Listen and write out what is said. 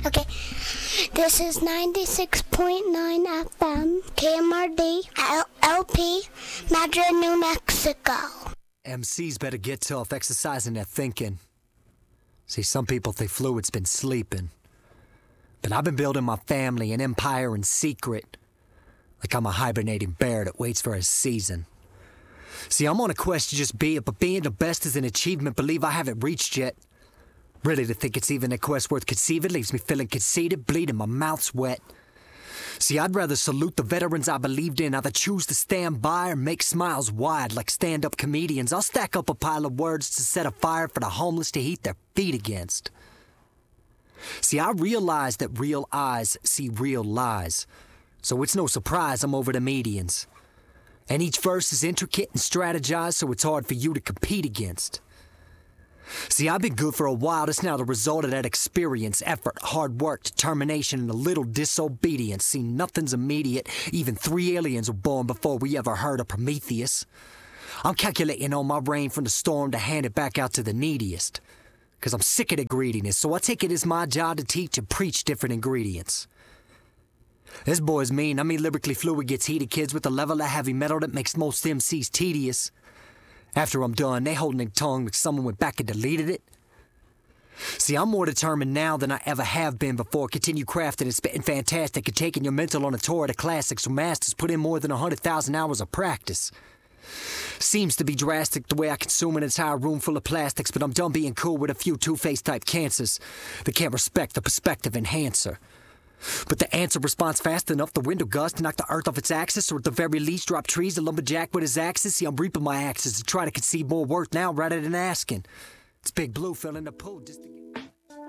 Okay, this is 96.9 FM, KMRD, LP, Madrid, New Mexico. MCs better get tough, exercising their thinking. See, some people think Fluid's been sleeping. But I've been building my family, an empire in secret. Like I'm a hibernating bear that waits for his season. See, I'm on a quest to just be it, but being the best is an achievement believe I haven't reached yet. Really to think it's even a quest worth conceiving leaves me feeling conceited, bleeding, my mouth's wet. See, I'd rather salute the veterans I believed in, either choose to stand by or make smiles wide like stand-up comedians. I'll stack up a pile of words to set a fire for the homeless to heat their feet against. See, I realize that real eyes see real lies, so it's no surprise I'm over the medians. And each verse is intricate and strategized, so it's hard for you to compete against. See, I've been good for a while, that's now the result of that experience, effort, hard work, determination, and a little disobedience. See, nothing's immediate, even 3 aliens were born before we ever heard of Prometheus. I'm calculating on my rain from the storm to hand it back out to the neediest. Cause I'm sick of the greediness, so I take it as my job to teach and preach different ingredients. This boy's mean, lyrically fluid gets heated kids with a level of heavy metal that makes most MCs tedious. After I'm done, they holding their tongue like someone went back and deleted it. See, I'm more determined now than I ever have been before. Continue crafting and spitting fantastic and taking your mental on a tour of the classics where masters put in more than 100,000 hours of practice. Seems to be drastic the way I consume an entire room full of plastics, but I'm done being cool with a few two-faced type cancers that can't respect the perspective enhancer. But the answer responds fast enough, the window gust to knock the earth off its axis, or at the very least drop trees, a lumberjack with his axes. See, I'm reaping my axes to try to conceive more worth now rather than asking. It's Big Blue filling the pool just to get...